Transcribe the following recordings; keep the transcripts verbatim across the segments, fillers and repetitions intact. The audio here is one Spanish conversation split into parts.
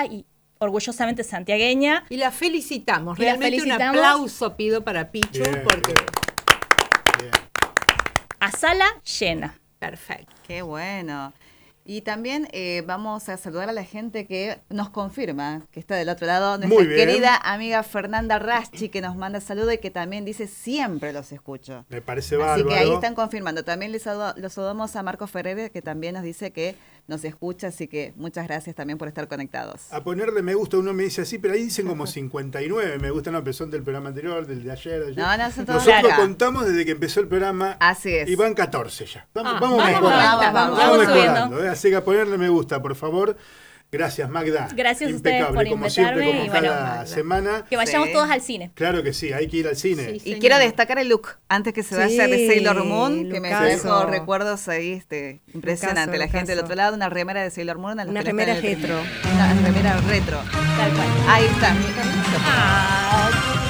Sala y orgullosamente santiagueña. Y la felicitamos. Y la Realmente felicitamos. un aplauso pido para Pichu Bien. porque... Bien. A sala llena. Perfecto. Qué bueno. Y también eh, vamos a saludar a la gente que nos confirma que está del otro lado. Nuestra Muy bien. querida amiga Fernanda Raschi, que nos manda saludos y que también dice siempre los escucho. Me parece Así bárbaro. que ahí están confirmando. También les saludo- los saludamos a Marco Ferreira, que también nos dice que nos escucha, así que muchas gracias también por estar conectados. A ponerle me gusta, uno me dice así, pero ahí dicen como cincuenta y nueve me gusta, no, pero son del programa anterior, del de ayer. de ayer. No, no, son todos Nosotros acá. contamos desde que empezó el programa Así es. y van catorce ya. Vamos, Ah, vamos, vamos, mejorando. vamos, vamos, vamos mejorando, subiendo. ¿eh? Así que a ponerle me gusta, por favor. Gracias, Magda. Gracias a ustedes Impecable, por como siempre, invitarme como y cada bueno, semana. Que vayamos Sí. todos al cine. Claro que sí, hay que ir al cine. Sí. Y Señor. quiero destacar el look, antes que se vaya Sí, de Sailor Moon, que me Lucaso. dejó recuerdos ahí este, impresionante. La Lucaso, gente del Lucaso. otro lado, una remera de Sailor Moon. a los Una que no están remera en el retro. primer- Una remera retro. Tal cual. Ahí está. Ah,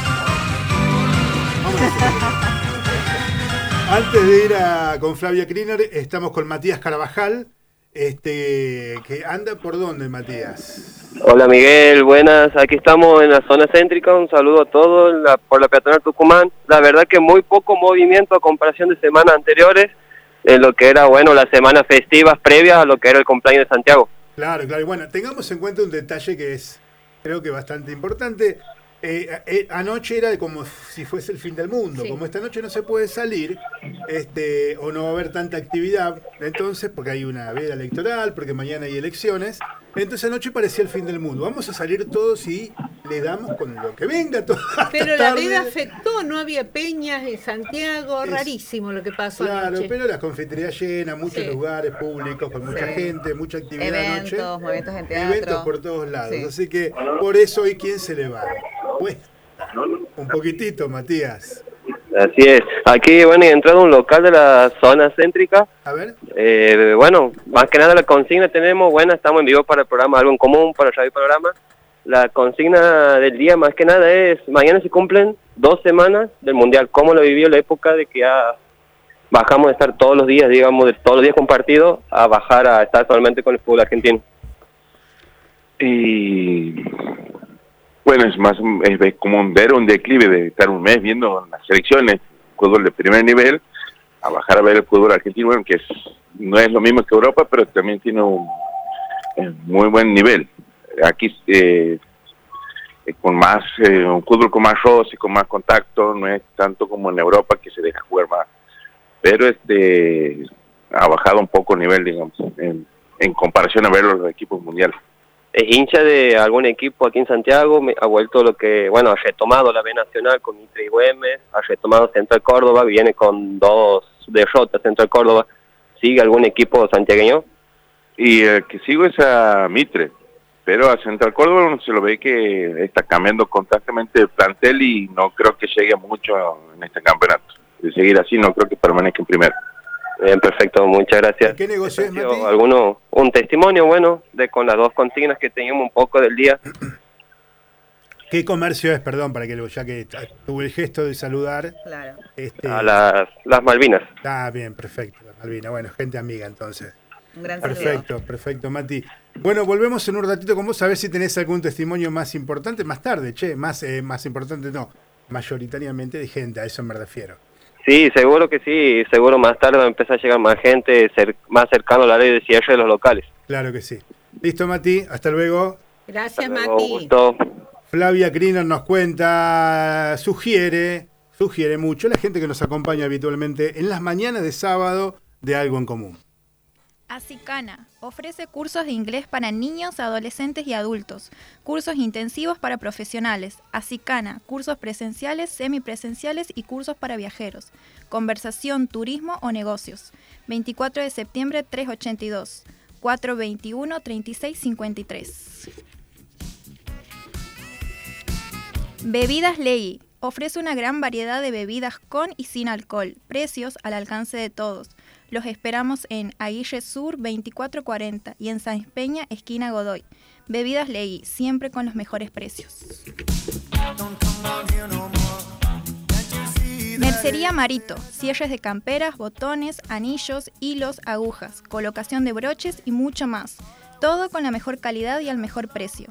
Antes de ir a, con Flavia Kriner, estamos con Matías Carabajal, este, que anda por dónde, Matías. Hola Miguel, buenas, aquí estamos en la zona céntrica, un saludo a todos la, por la peatonal Tucumán. La verdad que muy poco movimiento a comparación de semanas anteriores, en lo que era, bueno, las semanas festivas previas a lo que era el cumpleaños de Santiago. Claro, claro. Y bueno, tengamos en cuenta un detalle que es, creo que bastante importante. Eh, eh, anoche era como si fuese el fin del mundo. Sí. Como esta noche no se puede salir, este, o no va a haber tanta actividad, entonces, porque hay una veda electoral, porque mañana hay elecciones, entonces anoche parecía el fin del mundo. Vamos a salir todos y le damos con lo que venga. Todo, hasta Pero la tarde. veda afectó, no había peñas en Santiago, Es- rarísimo lo que pasó Claro, anoche. pero las confiterías llenas, muchos Sí. lugares públicos, con mucha Sí. gente, mucha actividad Eventos, anoche. movimientos en teatro. Eventos por todos lados. Sí. Así que por eso hoy, ¿quién se le va? Pues, un poquitito, Matías. Así es, aquí, bueno, he entrado a un local de la zona céntrica. A ver. Eh, bueno, más que nada la consigna tenemos, bueno, estamos en vivo para el programa Algo en Común, para Radio Panorama. La consigna del día más que nada es, mañana se cumplen dos semanas del Mundial. ¿Cómo lo vivió la época de que ya bajamos de estar todos los días, digamos, de todos los días compartidos, a bajar a estar solamente con el fútbol argentino? Y bueno, es más es como un, ver un declive de estar un mes viendo las selecciones, fútbol de primer nivel, a bajar a ver el fútbol argentino, bueno, que es, no es lo mismo que Europa, pero también tiene un eh, muy buen nivel. Aquí eh, eh, con más eh, un fútbol con más roce, con más contacto, no es tanto como en Europa que se deja jugar más, pero este ha bajado un poco el nivel, digamos, en, en comparación a ver los equipos mundiales. Es hincha de algún equipo aquí en Santiago, me ha vuelto lo que, bueno, ha retomado la B Nacional con Mitre y Güemes, ha retomado Central Córdoba, viene con dos derrotas Central Córdoba. ¿Sigue algún equipo santiagueño? Y el que sigo es a Mitre, pero a Central Córdoba uno se lo ve que está cambiando constantemente el plantel y no creo que llegue mucho en este campeonato. De seguir así no creo que permanezca en primero. Bien, perfecto, muchas gracias. ¿Qué negocio es, Yo, Mati? alguno, un testimonio, bueno, de con las dos consignas que teníamos un poco del día. ¿Qué comercio es? Perdón, para que lo- ya que tuve el gesto de saludar. Claro. Este, A las, las Malvinas. Ah, bien, perfecto, Malvina. Bueno, gente amiga entonces. Un gran saludo. Perfecto, perfecto, Mati. Bueno, volvemos en un ratito con vos a ver si tenés algún testimonio más importante, más tarde, che, más, eh, más importante no, mayoritariamente de gente, a eso me refiero. Sí, seguro que sí, seguro más tarde va a empezar a llegar más gente, cer- más cercano a la ley de cierre de los locales. Claro que sí. Listo, Mati, hasta luego. Gracias, Hasta luego, Mati. gusto. Flavia Kriner nos cuenta, sugiere, sugiere mucho la gente que nos acompaña habitualmente en las mañanas de sábado de Algo en Común. Acicana ofrece cursos de inglés para niños, adolescentes y adultos, cursos intensivos para profesionales. Acicana, cursos presenciales, semipresenciales y cursos para viajeros. Conversación, turismo o negocios. veinticuatro de septiembre trescientos ochenta y dos, cuatrocientos veintiuno, treinta y seis cincuenta y tres. Bebidas Ley ofrece una gran variedad de bebidas con y sin alcohol, precios al alcance de todos. Los esperamos en Aguirre Sur veinticuatro cuarenta y en Sáenz Peña, esquina Godoy. Bebidas Ley, siempre con los mejores precios. Mercería Marito, cierres de camperas, botones, anillos, hilos, agujas, colocación de broches y mucho más. Todo con la mejor calidad y al mejor precio.